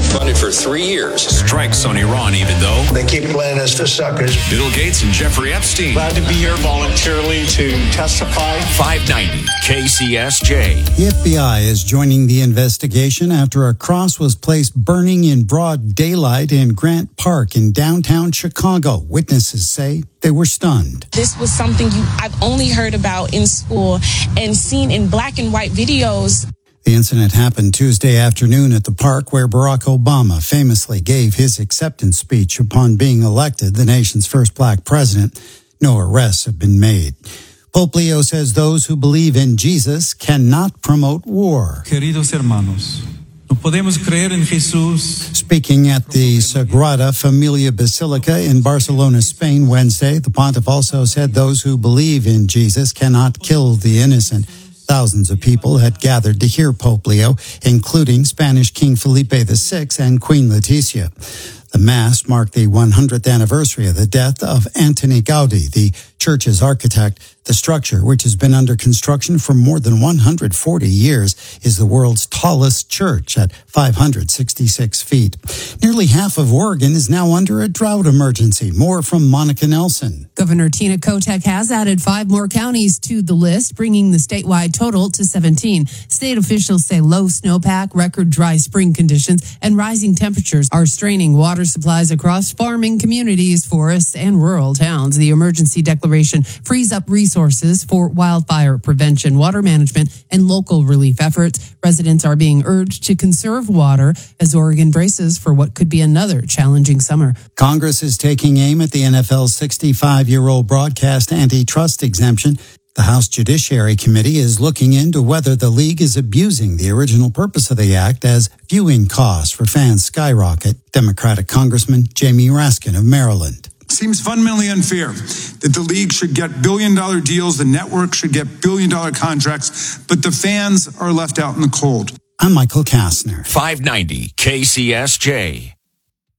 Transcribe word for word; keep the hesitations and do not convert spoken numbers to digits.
Funded for three years. Strikes on Iran, even though they keep playing us for suckers. Bill Gates and Jeffrey Epstein. Glad to be here voluntarily to testify. five ninety K C S J. The F B I is joining the investigation after a cross was placed burning in broad daylight in Grant Park in downtown Chicago. Witnesses say they were stunned. This was something you I've only heard about in school and seen in black and white videos. The incident happened Tuesday afternoon at the park where Barack Obama famously gave his acceptance speech upon being elected the nation's first black president. No arrests have been made. Pope Leo says those who believe in Jesus cannot promote war. Queridos hermanos, no podemos creer en Jesús. Speaking at the Sagrada Familia Basilica in Barcelona, Spain, Wednesday, the pontiff also said those who believe in Jesus cannot kill the innocent. Thousands of people had gathered to hear Pope Leo, including Spanish King Felipe the Sixth and Queen Letizia. The Mass marked the one hundredth anniversary of the death of Antoni Gaudi, the church's architect. The structure, which has been under construction for more than one hundred forty years, is the world's tallest church at five hundred sixty-six feet. Nearly half of Oregon is now under a drought emergency. More from Monica Nelson. Governor Tina Kotek has added five more counties to the list, bringing the statewide total to seventeen. State officials say low snowpack, record dry spring conditions, and rising temperatures are straining water supplies across farming communities, forests, and rural towns. The emergency declaration frees up resources for wildfire prevention, water management, and local relief efforts. Residents are being urged to conserve water as Oregon braces for what could be another challenging summer. Congress is taking aim at the N F L's sixty-five-year-old broadcast antitrust exemption. The House Judiciary Committee is looking into whether the league is abusing the original purpose of the act as viewing costs for fans skyrocket. Democratic Congressman Jamie Raskin of Maryland. Seems fundamentally unfair that the league should get billion-dollar deals, the network should get billion-dollar contracts, but the fans are left out in the cold. I'm Michael Kastner. five ninety K C S J.